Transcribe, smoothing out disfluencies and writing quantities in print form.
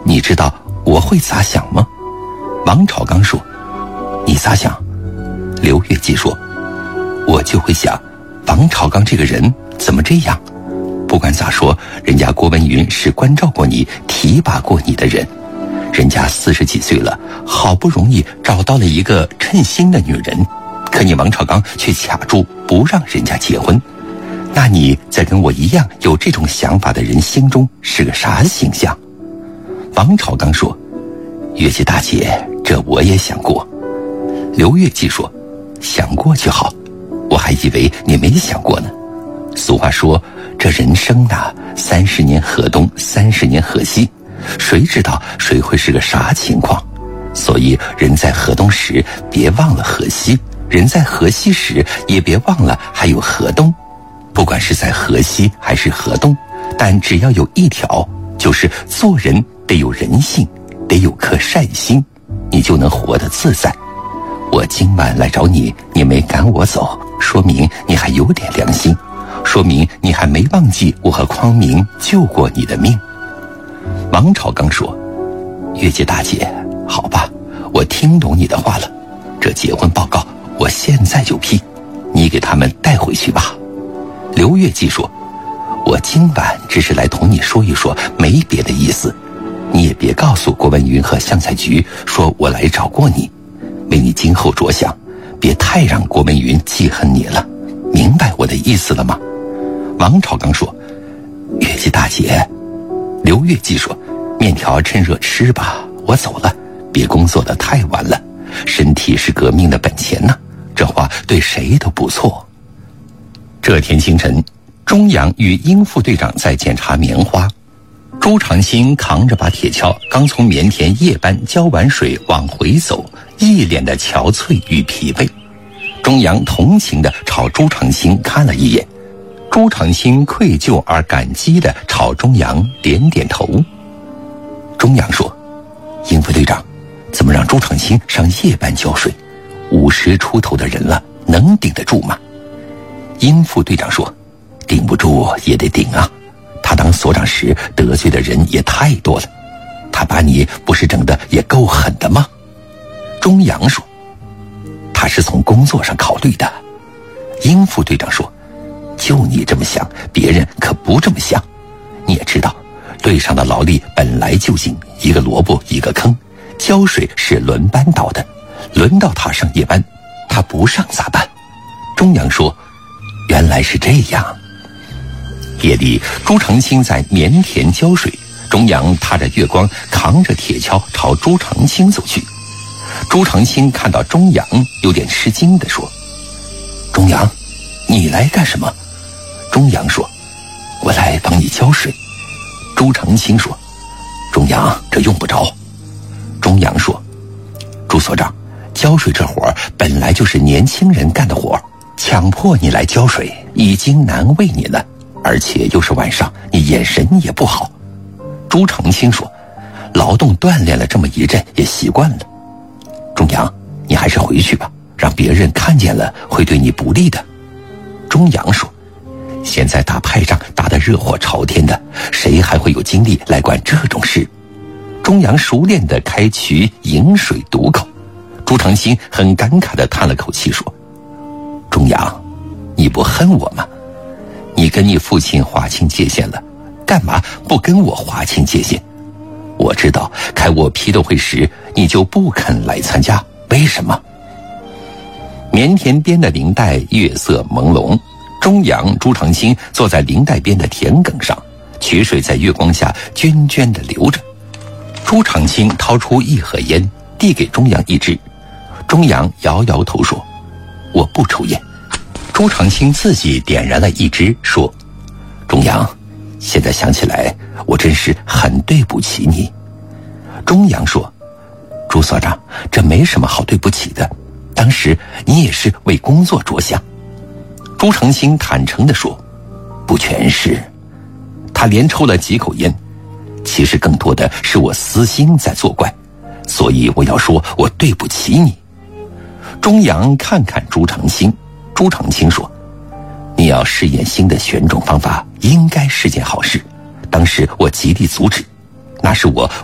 你知道我会咋想吗？王朝刚说，你咋想？刘月季说，我就会想，王朝刚这个人怎么这样？不管咋说，人家郭文云是关照过你、提拔过你的人，人家40几岁了，好不容易找到了一个称心的女人，可你王朝刚却卡住不让人家结婚。那你在跟我一样有这种想法的人心中是个啥形象？王朝刚说，月季大姐，这我也想过。刘月季说，想过就好，我还以为你没想过呢。俗话说，这人生呐，30年河东，30年河西，谁知道谁会是个啥情况？所以人在河东时别忘了河西，人在河西时也别忘了还有河东。不管是在河西还是河东，但只要有一条，就是做人得有人性，得有颗善心，你就能活得自在。我今晚来找你，你没赶我走，说明你还有点良心，说明你还没忘记我和匡明救过你的命。王朝刚说，月季大姐，好吧，我听懂你的话了，这结婚报告我现在就批，你给他们带回去吧。刘月季说，我今晚只是来同你说一说，没别的意思，你也别告诉郭文云和湘菜局说我来找过你，为你今后着想，别太让郭文云记恨你了，明白我的意思了吗？王朝刚说，月季大姐。刘月季说，面条趁热吃吧，我走了，别工作得太晚了，身体是革命的本钱呢，这话对谁都不错。这天清晨，钟阳与殷副队长在检查棉花，朱长兴扛着把铁锹，刚从棉田夜班浇完水往回走，一脸的憔悴与疲惫。钟阳同情地朝朱长兴看了一眼，朱长兴愧疚而感激地朝钟阳点点头。钟阳说，殷副队长，怎么让朱长兴上夜班浇水？50出头的人了，能顶得住吗？殷副队长说，顶不住也得顶啊，他当所长时得罪的人也太多了，他把你不是整得也够狠的吗？钟阳说，他是从工作上考虑的。殷副队长说，就你这么想，别人可不这么想。你也知道，队上的劳力本来就紧，一个萝卜一个坑，浇水是轮班倒的，轮到他上夜班，他不上咋办？钟阳说，原来是这样。夜里，朱长青在棉田浇水，钟阳踏着月光，扛着铁锹朝朱长青走去。朱长青看到钟阳，有点吃惊地说，钟阳，你来干什么？钟阳说，我来帮你浇水。朱长青说，钟阳，这用不着。钟阳说，朱所长，浇水这活本来就是年轻人干的活，强迫你来浇水已经难为你了，而且又是晚上，你眼神也不好。朱长青说，劳动锻炼了这么一阵也习惯了。钟阳，你还是回去吧，让别人看见了会对你不利的。钟阳说，现在打派仗打得热火朝天的，谁还会有精力来管这种事？钟阳熟练地开渠饮水堵口。朱长青很感慨地叹了口气说，钟阳，你不恨我吗？你跟你父亲划清界限了，干嘛不跟我划清界限？我知道开我批斗会时你就不肯来参加，为什么？棉田边的林带月色朦胧，钟阳、朱长青坐在林带边的田埂上，渠水在月光下涓涓地流着。朱长青掏出一盒烟，递给钟阳一支。钟阳摇摇头说，我不抽烟。朱长青自己点燃了一支，说，钟阳，现在想起来我真是很对不起你。钟阳说，朱所长，这没什么好对不起的，当时你也是为工作着想。朱长青坦诚地说，不全是。他连抽了几口烟，其实更多的是我私心在作怪，所以我要说我对不起你。钟阳看看朱长青，朱长青说，你要试验新的选种方法应该是件好事，当时我极力阻止，那是我